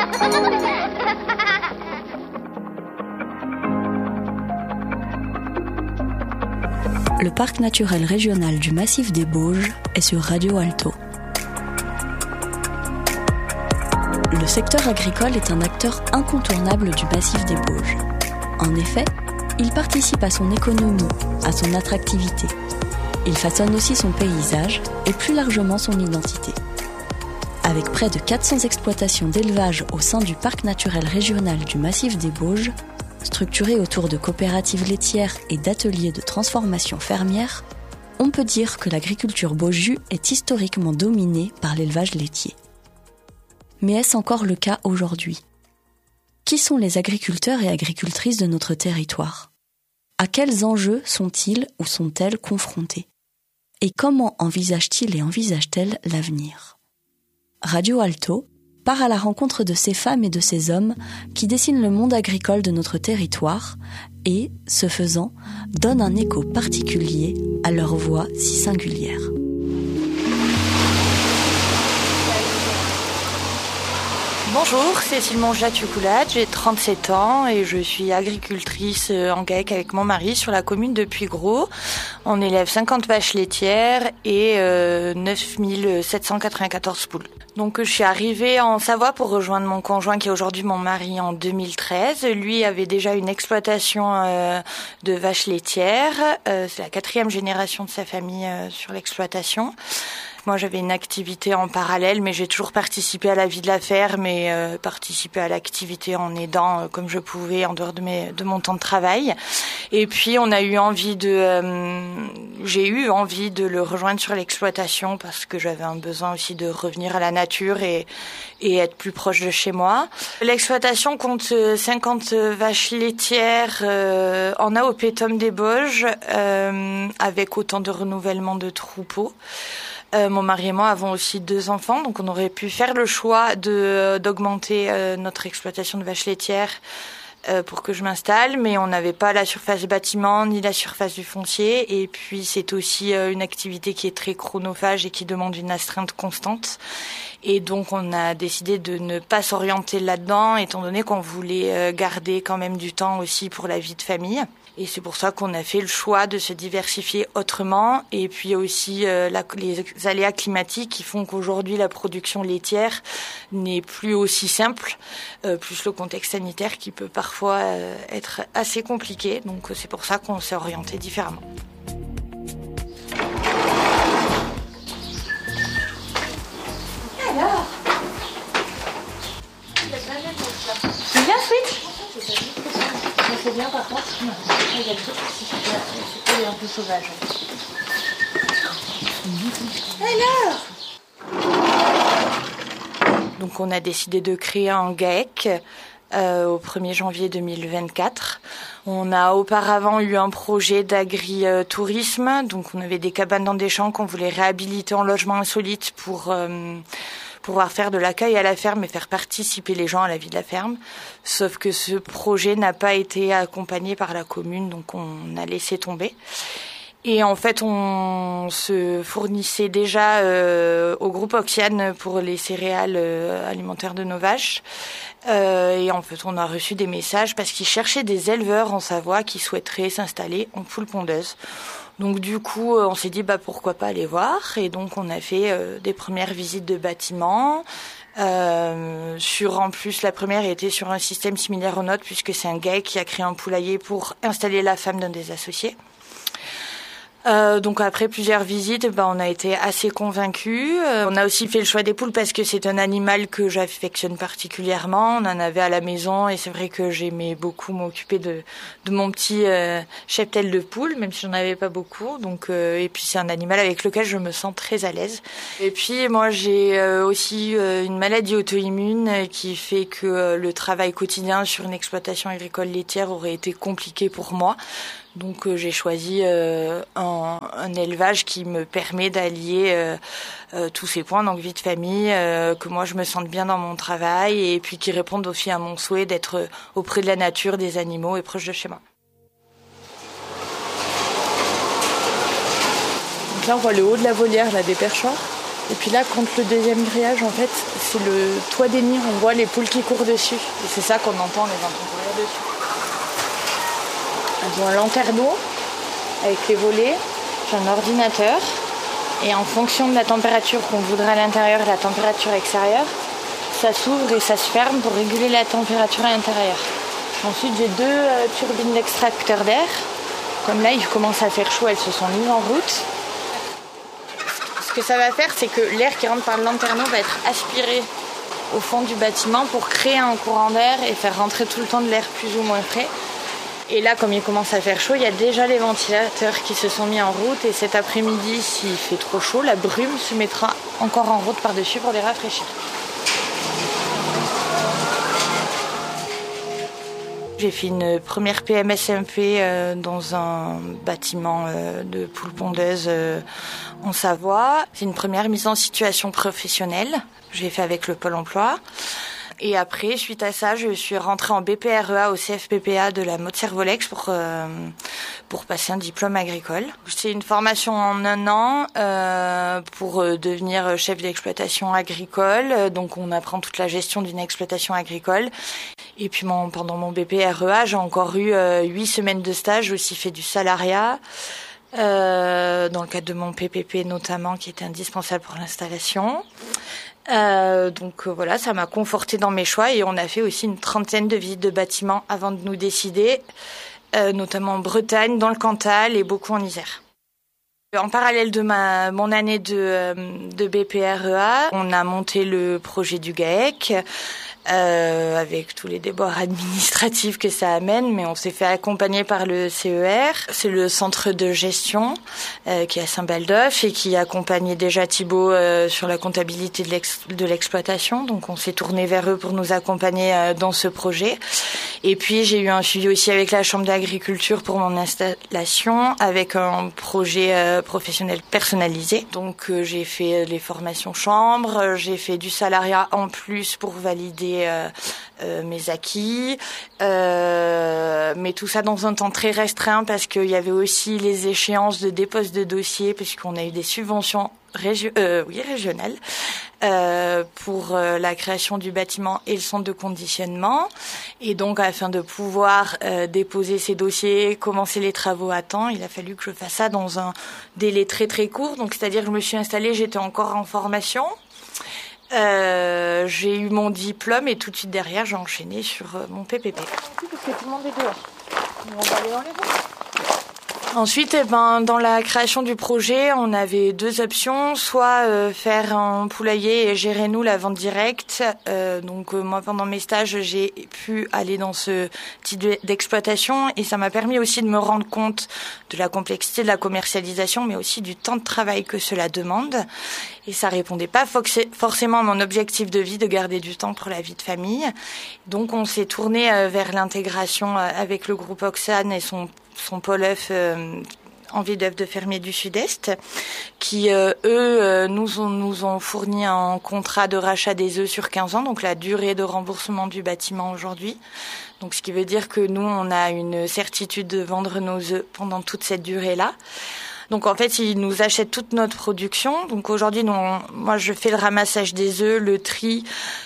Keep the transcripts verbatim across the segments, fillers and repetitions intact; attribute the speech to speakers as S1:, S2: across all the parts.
S1: Le parc naturel régional du Massif des Bauges est sur Radio Alto. Le secteur agricole est un acteur incontournable du Massif des Bauges. En effet, il participe à son économie, à son attractivité. Il façonne aussi son paysage et plus largement son identité. Avec près de quatre cents exploitations d'élevage au sein du parc naturel régional du Massif des Bauges, structurées autour de coopératives laitières et d'ateliers de transformation fermière, on peut dire que l'agriculture Baujue est historiquement dominée par l'élevage laitier. Mais est-ce encore le cas aujourd'hui ? Qui sont les agriculteurs et agricultrices de notre territoire ? À quels enjeux sont-ils ou sont-elles confrontés ? Et comment envisagent-ils et envisagent-elles l'avenir ? Radio Alto part à la rencontre de ces femmes et de ces hommes qui dessinent le monde agricole de notre territoire et, ce faisant, donnent un écho particulier à leur voix si singulière.
S2: Bonjour, Cécile Monjat-Tucoulade, j'ai trente-sept ans et je suis agricultrice en GAEC avec mon mari sur la commune de Puygros. On élève cinquante vaches laitières et euh, neuf mille sept cent quatre-vingt-quatorze poules. Donc je suis arrivée en Savoie pour rejoindre mon conjoint qui est aujourd'hui mon mari en deux mille treize. Lui avait déjà une exploitation euh, de vaches laitières. Euh, c'est la quatrième génération de sa famille euh, sur l'exploitation. Moi, j'avais une activité en parallèle, mais j'ai toujours participé à la vie de la ferme et euh, participé à l'activité en aidant euh, comme je pouvais en dehors de, mes, de mon temps de travail. Et puis, on a eu envie de, euh, j'ai eu envie de le rejoindre sur l'exploitation parce que j'avais un besoin aussi de revenir à la nature et, et être plus proche de chez moi. L'exploitation compte cinquante vaches laitières euh, en A O P Tom des Bauges euh, avec autant de renouvellement de troupeaux. Euh, mon mari et moi avons aussi deux enfants, donc on aurait pu faire le choix de d'augmenter euh, notre exploitation de vaches laitières euh, pour que je m'installe, mais on n'avait pas la surface du bâtiment ni la surface du foncier, et puis c'est aussi euh, une activité qui est très chronophage et qui demande une astreinte constante. Et donc on a décidé de ne pas s'orienter là-dedans, étant donné qu'on voulait euh, garder quand même du temps aussi pour la vie de famille. Et c'est pour ça qu'on a fait le choix de se diversifier autrement. Et puis aussi euh, la, les aléas climatiques qui font qu'aujourd'hui la production laitière n'est plus aussi simple, euh, plus le contexte sanitaire qui peut parfois euh, être assez compliqué. Donc c'est pour ça qu'on s'est orienté différemment. Alors, c'est bien, Sweet ? C'est bien, par contre, il y a d'autres aussi, c'était un peu sauvage. Alors, donc on a décidé de créer un GAEC euh, au premier janvier deux mille vingt-quatre. On a auparavant eu un projet d'agri-tourisme, donc on avait des cabanes dans des champs qu'on voulait réhabiliter en logement insolite pour euh, pouvoir faire de l'accueil à la ferme et faire participer les gens à la vie de la ferme. Sauf que ce projet n'a pas été accompagné par la commune, donc on a laissé tomber. Et en fait, on se fournissait déjà euh, au groupe Oxiane pour les céréales euh, alimentaires de nos vaches. Euh, et en fait, on a reçu des messages parce qu'ils cherchaient des éleveurs en Savoie qui souhaiteraient s'installer en poule pondeuse. Donc du coup, on s'est dit bah pourquoi pas aller voir. Et donc on a fait euh, des premières visites de bâtiments. Euh, sur en plus la première était sur un système similaire au nôtre puisque c'est un GAEC qui a créé un poulailler pour installer la femme d'un des associés. Euh, donc après plusieurs visites, ben on a été assez convaincus. Euh, on a aussi fait le choix des poules parce que c'est un animal que j'affectionne particulièrement. On en avait à la maison et c'est vrai que j'aimais beaucoup m'occuper de de mon petit euh, cheptel de poules, même si j'en avais pas beaucoup. Donc euh, et puis c'est un animal avec lequel je me sens très à l'aise. Et puis moi j'ai euh, aussi euh, une maladie auto-immune qui fait que euh, le travail quotidien sur une exploitation agricole laitière aurait été compliqué pour moi. Donc euh, j'ai choisi euh, un, un élevage qui me permet d'allier euh, euh, tous ces points, donc vie de famille, euh, que moi je me sente bien dans mon travail et puis qui répondent aussi à mon souhait d'être auprès de la nature, des animaux et proche de chez moi. Donc là on voit le haut de la volière là, des perchoirs. Et puis là, contre le deuxième grillage, en fait, c'est le toit des nids. On voit les poules qui courent dessus. Et c'est ça qu'on entend, les entend courir dessus. Elles ont un lanterneau avec les volets. J'ai un ordinateur. Et en fonction de la température qu'on voudrait à l'intérieur et la température extérieure, ça s'ouvre et ça se ferme pour réguler la température à l'intérieur. Ensuite, j'ai deux euh, turbines d'extracteurs d'air. Comme là, il commence à faire chaud, elles se sont mises en route. Ce que ça va faire, c'est que l'air qui rentre par le lanterneau va être aspiré au fond du bâtiment pour créer un courant d'air et faire rentrer tout le temps de l'air plus ou moins frais. Et là, comme il commence à faire chaud, il y a déjà les ventilateurs qui se sont mis en route. Et cet après-midi, s'il fait trop chaud, la brume se mettra encore en route par-dessus pour les rafraîchir. J'ai fait une première P M S M P euh, dans un bâtiment euh, de poules pondeuses euh, en Savoie. C'est une première mise en situation professionnelle. J'ai fait avec le Pôle emploi. Et après, suite à ça, je suis rentrée en B P R E A au C F P P A de la Motte-Servolex pour euh, pour passer un diplôme agricole. C'est une formation en un an euh, pour devenir chef d'exploitation agricole. Donc, on apprend toute la gestion d'une exploitation agricole. Et puis, mon, pendant mon B P R E A, j'ai encore eu euh, huit semaines de stage. J'ai aussi fait du salariat. Euh, dans le cadre de mon P P P notamment, qui était indispensable pour l'installation. Euh, donc euh, voilà, ça m'a confortée dans mes choix et on a fait aussi une trentaine de visites de bâtiments avant de nous décider, euh, notamment en Bretagne, dans le Cantal et beaucoup en Isère. En parallèle de ma mon année de, euh, de B P R E A, on a monté le projet du GAEC. Euh, avec tous les déboires administratifs que ça amène, mais on s'est fait accompagner par le C E R. C'est le centre de gestion euh, qui est à Saint-Baldeuf et qui accompagnait déjà Thibaut euh, sur la comptabilité de, l'ex- de l'exploitation. Donc on s'est tourné vers eux pour nous accompagner euh, dans ce projet. Et puis j'ai eu un suivi aussi avec la Chambre d'agriculture pour mon installation, avec un projet euh, professionnel personnalisé. Donc euh, j'ai fait les formations chambre, j'ai fait du salariat en plus pour valider Euh, euh, mes acquis, euh, mais tout ça dans un temps très restreint parce qu'il y avait aussi les échéances de dépose de dossiers puisqu'on a eu des subventions régi- euh, oui, régionales euh, pour euh, la création du bâtiment et le centre de conditionnement. Et donc, afin de pouvoir euh, déposer ces dossiers, commencer les travaux à temps, il a fallu que je fasse ça dans un délai très très court. Donc, c'est-à-dire que je me suis installée, j'étais encore en formation. Euh, j'ai eu mon diplôme et tout de suite derrière, j'ai enchaîné sur euh, mon P P P. Parce que tout le monde est dehors. On va aller dans les rues. Ensuite, eh ben, dans la création du projet, on avait deux options, soit euh, faire un poulailler et gérer nous la vente directe. Euh, donc euh, moi, pendant mes stages, j'ai pu aller dans ce type d'exploitation et ça m'a permis aussi de me rendre compte de la complexité de la commercialisation, mais aussi du temps de travail que cela demande. Et ça répondait pas forcément à mon objectif de vie de garder du temps pour la vie de famille. Donc on s'est tourné euh, vers l'intégration euh, avec le groupe Oxane et son son pôle œuf euh, envie d'œuf de fermier du Sud-Est, qui euh, eux euh, nous ont nous ont fourni un contrat de rachat des œufs sur quinze ans, donc la durée de remboursement du bâtiment aujourd'hui. Donc ce qui veut dire que nous on a une certitude de vendre nos œufs pendant toute cette durée-là. Donc en fait, ils nous achètent toute notre production. Donc aujourd'hui, nous, on, moi je fais le ramassage des œufs, le tri.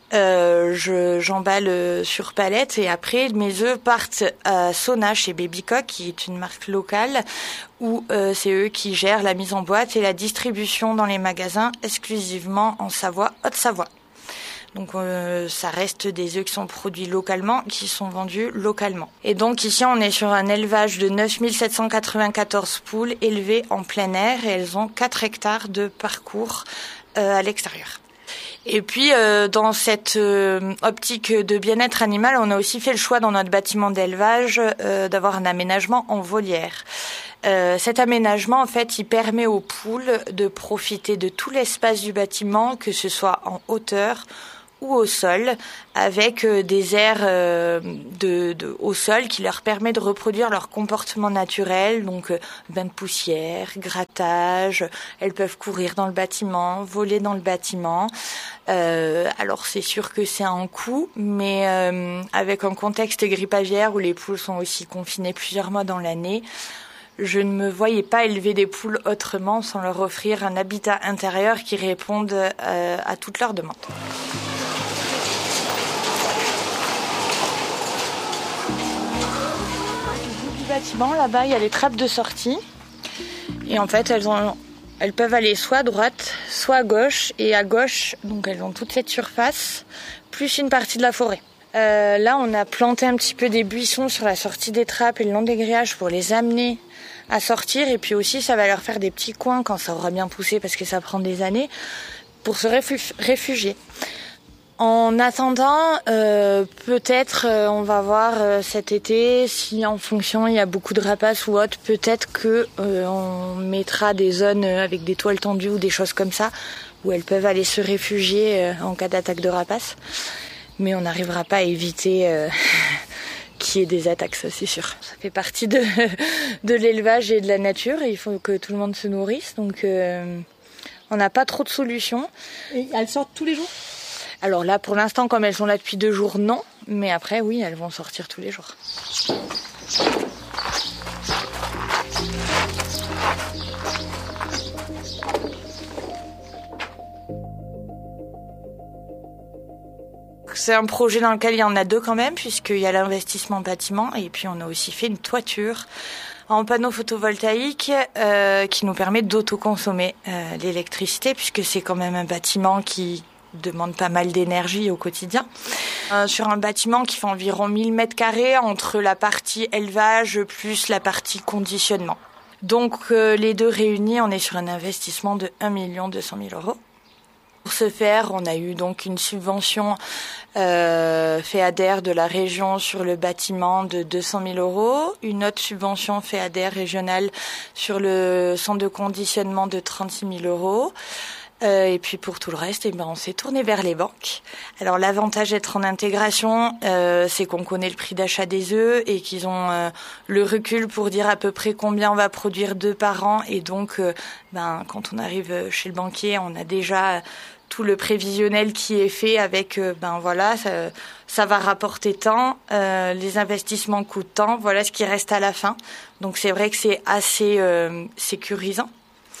S2: Euh, je, j'emballe sur palette et après mes œufs partent à Sona chez Babycock, qui est une marque locale, où euh, c'est eux qui gèrent la mise en boîte et la distribution dans les magasins exclusivement en Savoie, Haute-Savoie. Donc euh, ça reste des œufs qui sont produits localement, qui sont vendus localement. Et donc ici on est sur un élevage de neuf mille sept cent quatre-vingt-quatorze poules élevées en plein air et elles ont quatre hectares de parcours euh, à l'extérieur. Et puis, euh, dans cette euh, optique de bien-être animal, on a aussi fait le choix dans notre bâtiment d'élevage euh, d'avoir un aménagement en volière. Euh, cet aménagement, en fait, il permet aux poules de profiter de tout l'espace du bâtiment, que ce soit en hauteur ou au sol, avec euh, des aires euh, de, de, au sol qui leur permet de reproduire leur comportement naturel, donc euh, bain de poussière, grattage, elles peuvent courir dans le bâtiment, voler dans le bâtiment. Euh, alors c'est sûr que c'est un coût, mais euh, avec un contexte grippe aviaire où les poules sont aussi confinées plusieurs mois dans l'année, je ne me voyais pas élever des poules autrement sans leur offrir un habitat intérieur qui réponde euh, à toutes leurs demandes. Au bout du bâtiment, là-bas, il y a les trappes de sortie. Et en fait, elles, ont, elles peuvent aller soit à droite, soit à gauche. Et à gauche, donc elles ont toute cette surface, plus une partie de la forêt. Euh, là, on a planté un petit peu des buissons sur la sortie des trappes et le long des grillages pour les amener à sortir. Et puis aussi, ça va leur faire des petits coins quand ça aura bien poussé, parce que ça prend des années, pour se réfu- réfugier. En attendant, euh, peut-être euh, on va voir euh, cet été, si en fonction il y a beaucoup de rapaces ou autre, peut-être que euh, on mettra des zones avec des toiles tendues ou des choses comme ça, où elles peuvent aller se réfugier euh, en cas d'attaque de rapaces. Mais on n'arrivera pas à éviter euh, qu'il y ait des attaques, ça c'est sûr. Ça fait partie de, de l'élevage et de la nature, et il faut que tout le monde se nourrisse, donc euh, on n'a pas trop de solutions.
S3: Et elles sortent tous les jours ?
S2: Alors là, pour l'instant, comme elles sont là depuis deux jours, non. Mais après, oui, elles vont sortir tous les jours. C'est un projet dans lequel il y en a deux quand même, puisqu'il y a l'investissement bâtiment et puis on a aussi fait une toiture en panneaux photovoltaïques euh, qui nous permet d'autoconsommer euh, l'électricité, puisque c'est quand même un bâtiment qui demande pas mal d'énergie au quotidien. Euh, sur un bâtiment qui fait environ mille mètres carrés entre la partie élevage plus la partie conditionnement. Donc euh, les deux réunis, on est sur un investissement de un million deux cent mille euros. Pour ce faire, on a eu donc une subvention euh, FEADER de la région sur le bâtiment de deux cent mille euros, une autre subvention FEADER régionale sur le centre de conditionnement de trente-six mille euros. Euh, et puis pour tout le reste, eh ben, on s'est tourné vers les banques. Alors l'avantage d'être en intégration, euh, c'est qu'on connaît le prix d'achat des œufs et qu'ils ont euh, le recul pour dire à peu près combien on va produire d'œufs par an. Et donc, euh, ben, quand on arrive chez le banquier, on a déjà tout le prévisionnel qui est fait avec, euh, ben voilà, ça, ça va rapporter tant, euh, les investissements coûtent tant, voilà ce qui reste à la fin. Donc c'est vrai que c'est assez euh, sécurisant.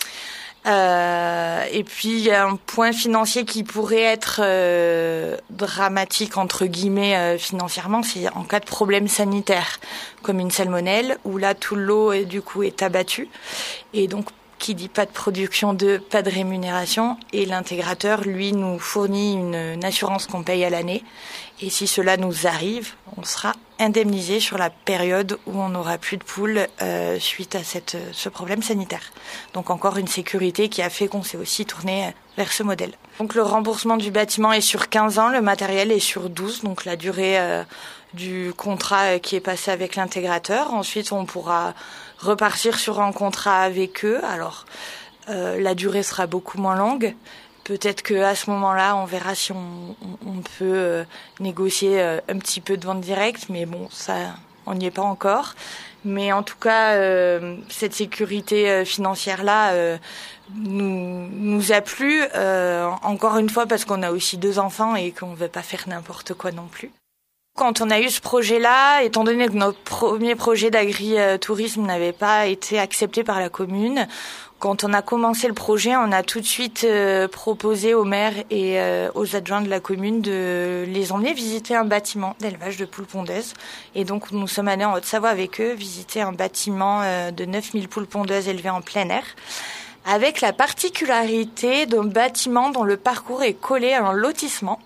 S2: Euh, et puis il y a un point financier qui pourrait être euh, dramatique entre guillemets euh, financièrement, c'est en cas de problème sanitaire comme une salmonelle où là tout l'eau est, du coup est abattue et donc qui dit pas de production de pas de rémunération et l'intégrateur lui nous fournit une, une assurance qu'on paye à l'année et si cela nous arrive, on sera indemnisé sur la période où on n'aura plus de poules euh, suite à cette, ce problème sanitaire. Donc encore une sécurité qui a fait qu'on s'est aussi tourné vers ce modèle. Donc le remboursement du bâtiment est sur quinze ans, le matériel est sur douze, donc la durée euh, du contrat qui est passé avec l'intégrateur. Ensuite, on pourra repartir sur un contrat avec eux. Alors euh, la durée sera beaucoup moins longue. Peut-être qu'à ce moment-là, on verra si on, on, on peut euh, négocier euh, un petit peu de vente directe, mais bon, ça, on n'y est pas encore. Mais en tout cas, euh, cette sécurité euh, financière-là euh, nous, nous a plu, euh, encore une fois, parce qu'on a aussi deux enfants et qu'on ne veut pas faire n'importe quoi non plus. Quand on a eu ce projet-là, étant donné que notre premier projet d'agri-tourisme n'avait pas été accepté par la commune, quand on a commencé le projet, on a tout de suite euh, proposé aux maires et euh, aux adjoints de la commune de les emmener visiter un bâtiment d'élevage de poules pondeuses. Et donc nous sommes allés en Haute-Savoie avec eux visiter un bâtiment euh, de neuf mille poules pondeuses élevées en plein air, avec la particularité d'un bâtiment dont le parcours est collé à un lotissement.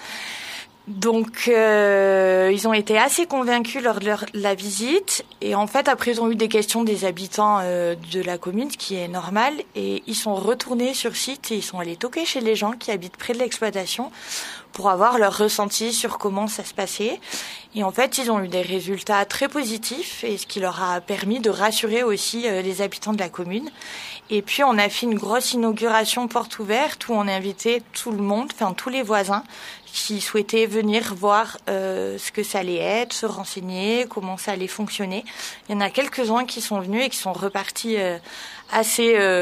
S2: Donc euh, ils ont été assez convaincus lors de leur, la visite et en fait après ils ont eu des questions des habitants euh, de la commune, ce qui est normal, et ils sont retournés sur site et ils sont allés toquer chez les gens qui habitent près de l'exploitation pour avoir leur ressenti sur comment ça se passait. Et en fait ils ont eu des résultats très positifs et ce qui leur a permis de rassurer aussi euh, les habitants de la commune. Et puis on a fait une grosse inauguration porte ouverte où on a invité tout le monde, enfin tous les voisins qui souhaitaient venir voir euh, ce que ça allait être, se renseigner, comment ça allait fonctionner. Il y en a quelques-uns qui sont venus et qui sont repartis euh, assez... Euh,